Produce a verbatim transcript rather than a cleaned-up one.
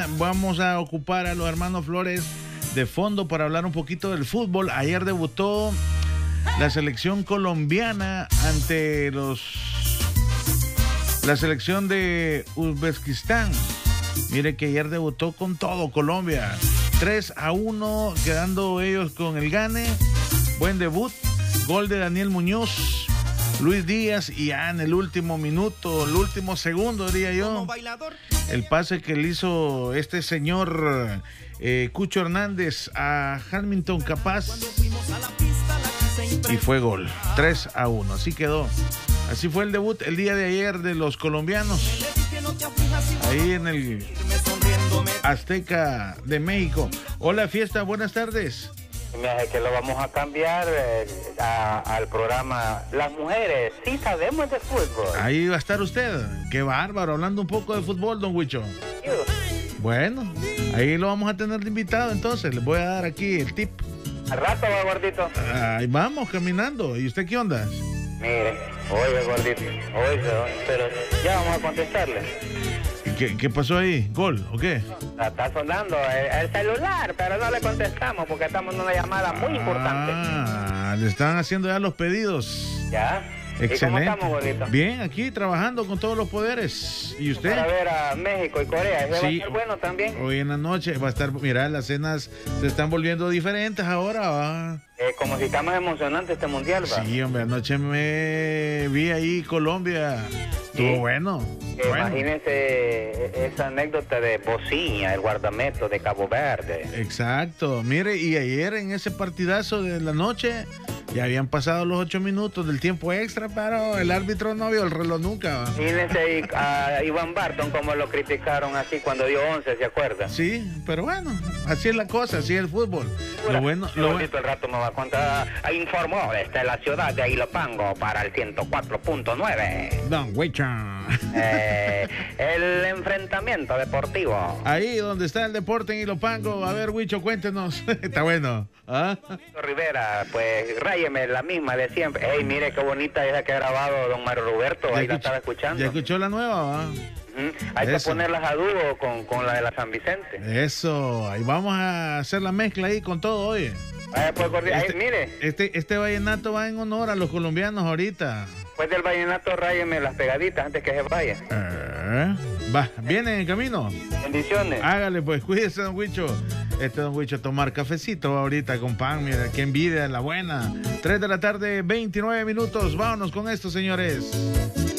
Vamos a ocupar a los hermanos Flores de fondo para hablar un poquito del fútbol. Ayer debutó la selección colombiana ante los la selección de Uzbekistán. Mire que ayer debutó con todo Colombia. tres a uno, quedando ellos con el gane. Buen debut. Gol de Daniel Muñoz, Luis Díaz, y ya en el último minuto, el último segundo, diría yo, el pase que le hizo este señor eh, Cucho Hernández a Hamilton Capaz, y fue gol. tres a uno, así quedó. Así fue el debut el día de ayer de los colombianos, ahí en el Azteca de México. Hola, Fiesta, buenas tardes. Que lo vamos a cambiar eh, a, al programa Las Mujeres sí sabemos de fútbol. Ahí va a estar usted. Qué bárbaro, hablando un poco de fútbol, don Huicho. Bueno, ahí lo vamos a tener de invitado, entonces les voy a dar aquí el tip. Al rato va, gordito. Ahí vamos, caminando. ¿Y usted qué onda? Mire, oiga, gordito, oiga, pero ya vamos a contestarle. ¿Qué, ¿Qué pasó ahí? ¿Gol o qué? Está sonando el, el celular, pero no le contestamos porque estamos en una llamada muy importante. Ah, le están haciendo ya los pedidos. Ya. Excelente. ¿Y cómo estamos, gordito? Bien, aquí trabajando con todos los poderes. ¿Y usted? Para ver a México y Corea. ¿Ese sí, va a estar bueno también? Hoy en la noche va a estar, mira, las cenas se están volviendo diferentes ahora, va. Eh, como si está más emocionante este mundial, va. Sí, hombre, anoche me vi ahí Colombia. Estuvo sí. bueno. Eh, bueno. Imagínense esa anécdota de Bociña, el guardameta de Cabo Verde. Exacto. Mire, y ayer en ese partidazo de la noche ya habían pasado los ocho minutos del tiempo extra, pero el árbitro no vio el reloj nunca. Imagínense a Iván Barton como lo criticaron así cuando dio once, ¿se acuerda? Sí, pero bueno, así es la cosa, así es el fútbol. Lo bueno, lo bueno. El rato me va a contar. Informó desde la ciudad de Ilopango para el ciento cuatro punto nueve. Don Huicho. Eh, el enfrentamiento deportivo. Ahí donde está el deporte en Ilopango. A ver, Huicho, cuéntenos. Está bueno. ¿Ah? Rivera, pues ráyeme la misma de siempre. Ey, mire qué bonita esa que ha grabado don Mario Roberto. Ahí escuch- la estaba escuchando. ¿Ya escuchó la nueva, va? Uh-huh. Hay Eso. que ponerlas a dúo con, con la de la San Vicente. Eso. Ahí vamos a hacer la mezcla ahí con todo, oye. Eh, pues, este, Ay, mire. Este, este vallenato va en honor a los colombianos ahorita. Pues del vallenato, ráyeme las pegaditas antes que se vaya. Eh, va, viene en camino. Bendiciones. Hágale, pues, cuídese, don Huicho. Este don Huicho a tomar cafecito ahorita con pan, mira, qué envidia, la buena. tres de la tarde, veintinueve minutos. Vámonos con esto, señores.